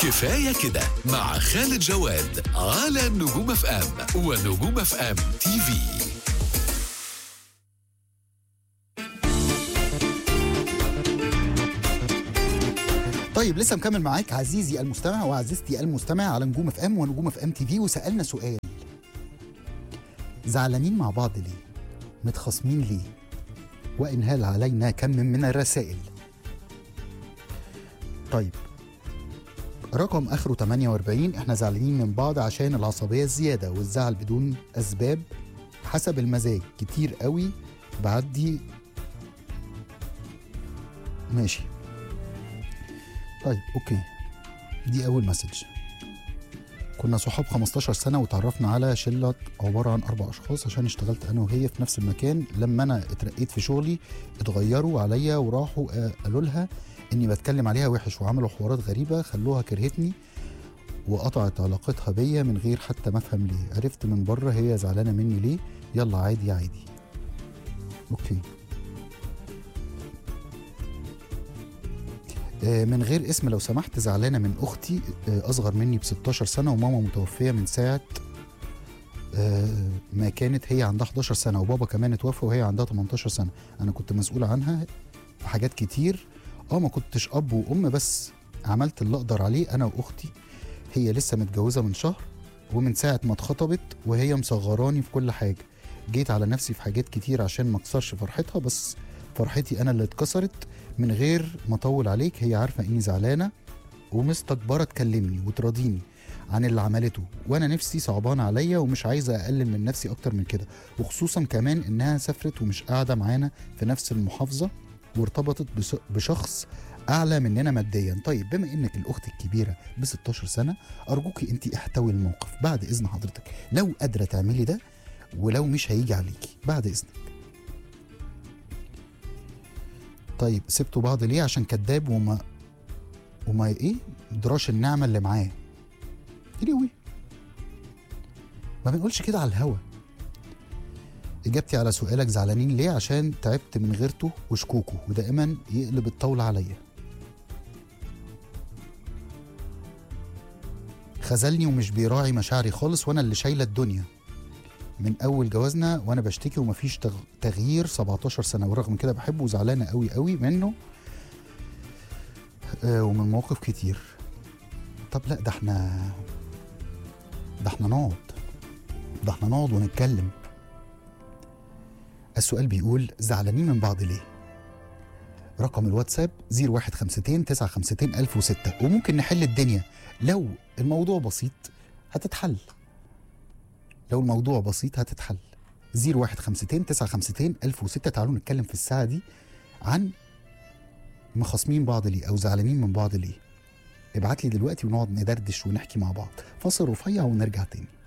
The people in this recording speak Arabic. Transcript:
كفاية كده مع خالد جواد على نجوم اف ام ونجوم اف ام تي في. طيب لسه مكمل معاك عزيزي المستمع وعزيزتي المستمع على نجوم اف ام ونجوم اف ام تي في. وسألنا سؤال: زعلانين مع بعض ليه؟ متخاصمين ليه؟ وإن هال علينا كم من الرسائل. طيب رقم آخره 48: احنا زعلانين من بعض عشان العصبية الزيادة والزعل بدون أسباب حسب المزاج كتير قوي بعدي. ماشي طيب اوكي. دي اول مسج. كنا صحاب 15 سنة وتعرفنا على شلة عبارة عن 4 أشخاص عشان اشتغلت أنا وهي في نفس المكان. لما أنا اترقيت في شغلي اتغيروا عليا وراحوا قالوا لها إني بتكلم عليها وحش وعملوا حوارات غريبة خلوها كرهتني وقطعت علاقتها بيا من غير حتى ما أفهم ليه. عرفت من بره هي زعلانة مني ليه. يلا عادي عادي. اوكي. من غير اسم لو سمحت. زعلانة من أختي أصغر مني ب16 سنة وماما متوفية من ساعة ما كانت هي عندها 11 سنة وبابا كمان اتوفى وهي عندها 18 سنة. أنا كنت مسؤول عنها في حاجات كتير. ما كنتش أب وأم بس عملت اللي أقدر عليه أنا وأختي. هي لسه متجوزة من شهر ومن ساعة ما اتخطبت وهي مصغراني في كل حاجة. جيت على نفسي في حاجات كتير عشان ما اكسرش فرحتها بس فرحتي أنا اللي اتكسرت. من غير ما اطول عليك هي عارفه اني زعلانه ومستكبره تكلمني وتراضيني عن اللي عملته وانا نفسي صعبان عليا ومش عايزه اقلل من نفسي اكتر من كده. وخصوصا كمان انها سافرت ومش قاعده معانا في نفس المحافظه وارتبطت بشخص اعلى مننا ماديا. طيب بما انك الاخت الكبيره ب16 سنه ارجوكي انت احتوي الموقف بعد اذن حضرتك لو قادره تعملي ده ولو مش هيجي عليكي بعد اذنك. طيب سبتوا بعض ليه؟ عشان كداب وما ايه دراش النعمة اللي معاه. ليه ما بنقولش كده على الهوا. اجابتي على سؤالك زعلانين ليه؟ عشان تعبت من غيرته وشكوكه ودائما يقلب الطاولة عليا. خذلني ومش بيراعي مشاعري خالص وانا اللي شايلة الدنيا من اول جوازنا وانا بشتكي ومفيش تغيير 17 سنه ورغم من كده بحبه وزعلانه قوي قوي منه ومن مواقف كتير. طب لا ده احنا نقعد ونتكلم. السؤال بيقول زعلانين من بعض ليه؟ رقم الواتساب 0152 952 1006 وممكن نحل الدنيا لو الموضوع بسيط هتتحل. 0152 952 1006. تعالوا نتكلم في الساعة دي عن مخاصمين بعض ليه أو زعلانين من بعض ليه. ابعت لي دلوقتي ونقعد ندردش ونحكي مع بعض. فاصل رفيع ونرجع تاني.